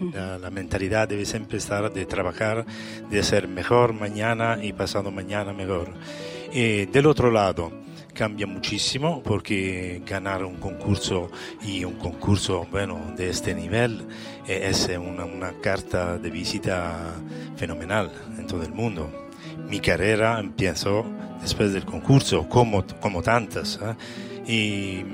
La mentalidad debe siempre estar de trabajar, de ser mejor mañana y pasado mañana mejor. Del otro lado, cambia muchísimo porque ganar un concurso bueno de este nivel es una carta de visita fenomenal en todo el mundo. Mi carrera empezó después del concurso, como tantas, y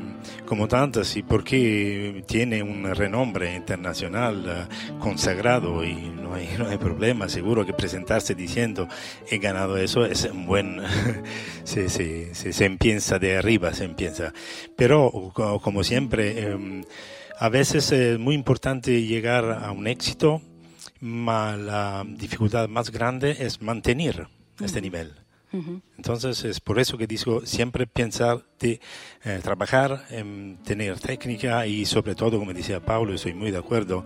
porque tiene un renombre internacional consagrado y no hay problema. Seguro que presentarse diciendo he ganado eso es un buen se empieza de arriba, pero como siempre a veces es muy importante llegar a un éxito, pero la dificultad más grande es mantener este nivel. Entonces es por eso que digo siempre pensar de trabajar, tener técnica y sobre todo, como decía Paulo, estoy muy de acuerdo,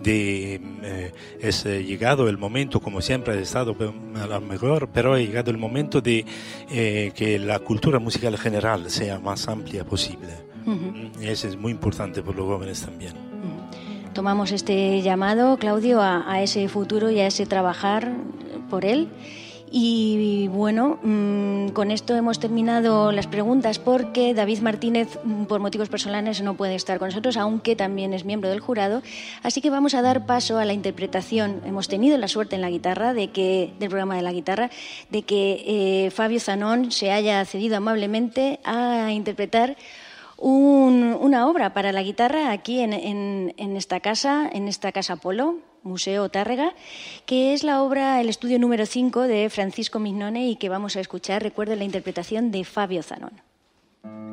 es llegado el momento, como siempre ha estado a lo mejor, pero ha llegado el momento de que la cultura musical general sea más amplia posible. Y eso es muy importante por los jóvenes también. Tomamos este llamado, Claudio, a ese futuro y a ese trabajar por él. Y bueno, con esto hemos terminado las preguntas porque David Martínez, por motivos personales, no puede estar con nosotros, aunque también es miembro del jurado. Así que vamos a dar paso a la interpretación. Hemos tenido la suerte en la guitarra, del programa de la guitarra, de que Fabio Zanón se haya cedido amablemente a interpretar una obra para la guitarra aquí en esta casa Polo, Museo Tárrega, que es la obra El estudio número 5 de Francisco Mignone y que vamos a escuchar, recuerden, la interpretación de Fabio Zanón.